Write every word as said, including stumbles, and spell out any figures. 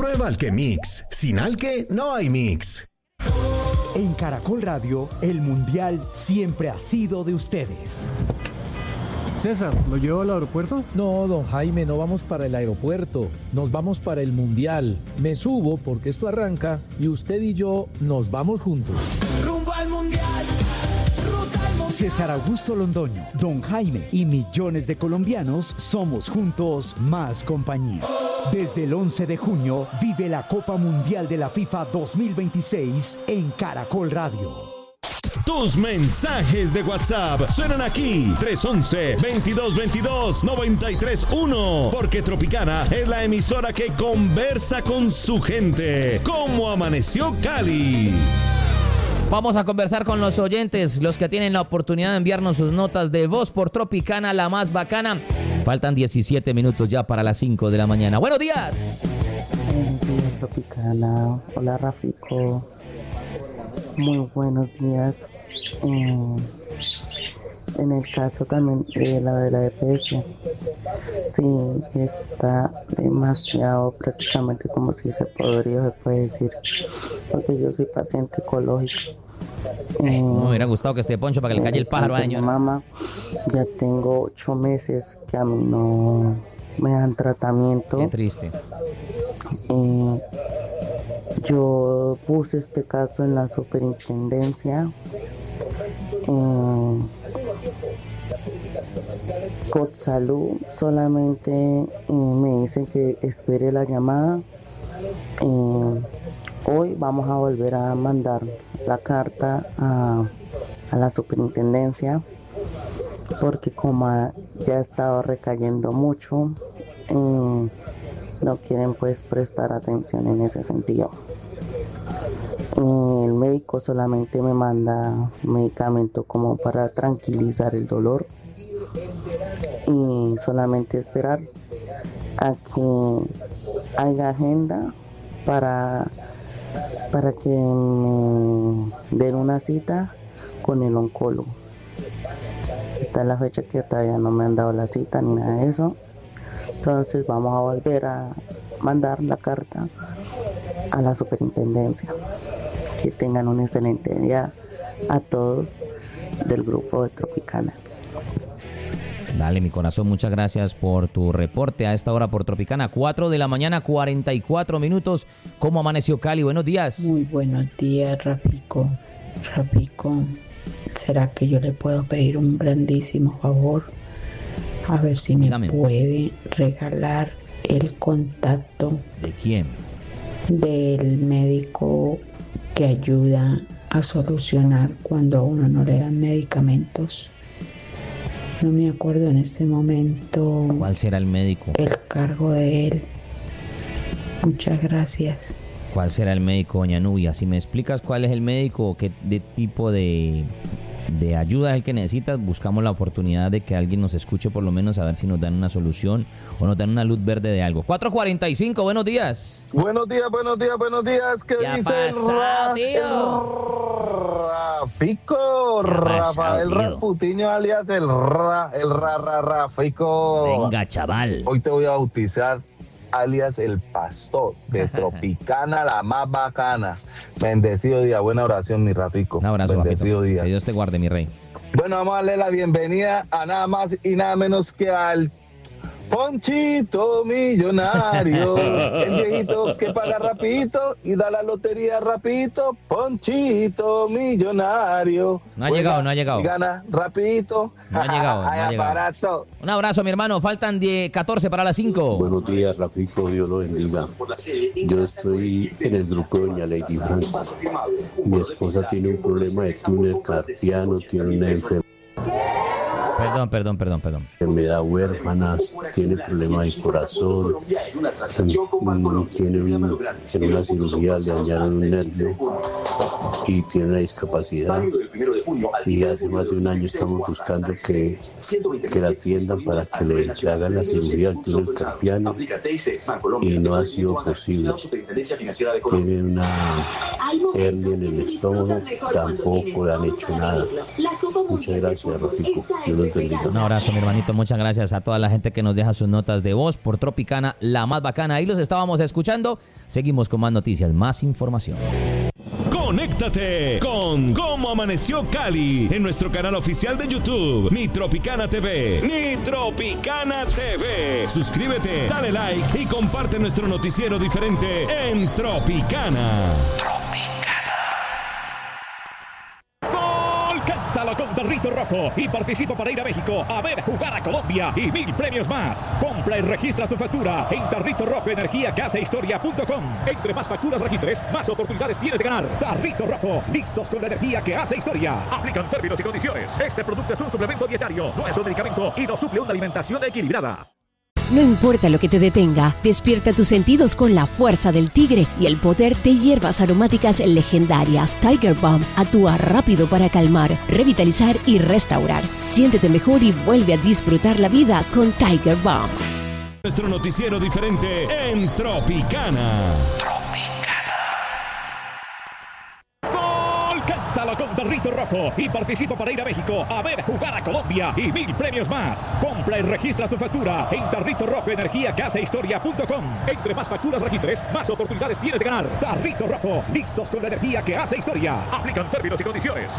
Prueba Alquemix. Sin Alque no hay mix. En Caracol Radio, el Mundial siempre ha sido de ustedes. César, ¿lo llevo al aeropuerto? No, don Jaime, no vamos para el aeropuerto. Nos vamos para el Mundial. Me subo porque esto arranca y usted y yo nos vamos juntos. ¡Rumbo al Mundial! ¡Ruta al Mundial! César Augusto Londoño, don Jaime y millones de colombianos somos juntos más compañía. Desde el once de junio, vive la Copa Mundial de la FIFA dos mil veintiséis en Caracol Radio. Tus mensajes de WhatsApp suenan aquí. tres once, veintidós veintidós, noventa y tres uno. Porque Tropicana es la emisora que conversa con su gente. ¿Cómo amaneció Cali? Vamos a conversar con los oyentes, los que tienen la oportunidad de enviarnos sus notas de voz por Tropicana, la más bacana. Faltan diecisiete minutos ya para las cinco de la mañana. ¡Buenos días! Buenos días, Tropicana. Hola, Rafico. Muy buenos días. Eh, en el caso también de la de la E P S, sí, está demasiado, prácticamente como si se podría, se puede decir, porque yo soy paciente ecológico. Eh, Me hubiera gustado que esté Poncho para que le calle el pájaro a señor. Mamá, ya tengo ocho meses que a mí no me dan tratamiento. Qué triste. Eh, yo puse este caso en la superintendencia. Eh, Cotsalud solamente eh, me dicen que espere la llamada. Eh, hoy vamos a volver a mandar la carta a, a la superintendencia porque como ya ha estado recayendo mucho, eh, no quieren pues prestar atención en ese sentido. El médico solamente me manda medicamento como para tranquilizar el dolor y solamente esperar a que haya agenda para, para que me den una cita con el oncólogo. Esta es la fecha que todavía no me han dado la cita ni nada de eso. Entonces vamos a volver a mandar la carta a la superintendencia. Que tengan un excelente día a todos del grupo de Tropicana. Dale, mi corazón, muchas gracias por tu reporte a esta hora por Tropicana. cuatro de la mañana, cuarenta y cuatro minutos. ¿Cómo amaneció Cali? Buenos días. Muy buenos días, Rafico. Rafico, ¿será que yo le puedo pedir un grandísimo favor? A ver si me Dígame. puede regalar el contacto. ¿De quién? Del médico que ayuda a solucionar cuando a uno no le dan medicamentos. No me acuerdo en este momento. ¿Cuál será el médico? El cargo de él. Muchas gracias. ¿Cuál será el médico, doña Nubia? Si me explicas cuál es el médico, qué de tipo de, de ayuda es el que necesitas, buscamos la oportunidad de que alguien nos escuche por lo menos a ver si nos dan una solución o nos dan una luz verde de algo. cuatro cuarenta y cinco, buenos días. Buenos días, buenos días, buenos días. ¿Qué ¿Qué ha dice pasado, el, tío? el Rafico? ¿Qué ha pasado, Rafael tío? Rasputiño alias el Ra, el Ra, Ra, Rafico. Venga, chaval. Hoy te voy a bautizar alias el pastor de Tropicana, la más bacana. Bendecido día, buena oración, mi Rafico. Un abrazo, bendecido papito. día. Que Dios te guarde, mi rey. Bueno, vamos a darle la bienvenida a nada más y nada menos que al Ponchito Millonario, el viejito que paga rapidito y da la lotería rapidito. Ponchito Millonario. No ha llegado, no ha llegado. Y gana rapidito. No ha llegado, no ha Ay, llegado. aparato. Un abrazo, mi hermano. Faltan diez, catorce para las cinco. Buenos días, Rafico, Dios lo bendiga. Yo estoy en el grupo de doña Lady Franco. Mi esposa tiene un problema de túnel carpiano, tiene una enfermedad. Perdón, perdón, perdón, perdón. Enfermedad huérfana, tiene problemas de corazón, mm, tiene un, en una cirugía le dañaron un nervio y tiene una discapacidad. Y hace más de un año estamos buscando que, que la atiendan para que le, le hagan la cirugía al túnel carpiano y no ha sido posible. Tiene una hernia en el estómago, tampoco le han hecho nada. Muchas gracias, Rafico. Dios los bendiga. Un abrazo, mi hermanito. muchas gracias a toda la gente que nos deja sus notas de voz por Tropicana, la más bacana. Ahí los estábamos escuchando. Seguimos con más noticias, más información. Conéctate con Cómo Amaneció Cali en nuestro canal oficial de YouTube, Mi Tropicana T V. Mi Tropicana T V. Suscríbete, dale like y comparte nuestro noticiero diferente en Tropicana. ¡Gol! Cántalo con Tarrito Rojo y participa para ir a México a ver jugar a Colombia y mil premios más. Compra y registra tu factura en Tarrito Rojo Energía Casa Historia punto com. Entre más facturas registres, más oportunidades tienes de ganar. Tarrito Rojo, listos con la energía que hace historia. Aplican términos y condiciones. Este producto es un suplemento dietario, no es un medicamento y no suple una alimentación equilibrada. No importa lo que te detenga, despierta tus sentidos con la fuerza del tigre y el poder de hierbas aromáticas legendarias. Tiger Balm actúa rápido para calmar, revitalizar y restaurar. Siéntete mejor y vuelve a disfrutar la vida con Tiger Balm. Nuestro noticiero diferente en Tropicana. Cántalo con Tarrito Rojo y participa para ir a México a ver jugar a Colombia y mil premios más. Compra y registra tu factura en Tarrito Rojo Energía Casa Historia punto com. Entre más facturas registres, más oportunidades tienes de ganar. Tarrito Rojo, listos con la energía que hace historia. Aplican términos y condiciones.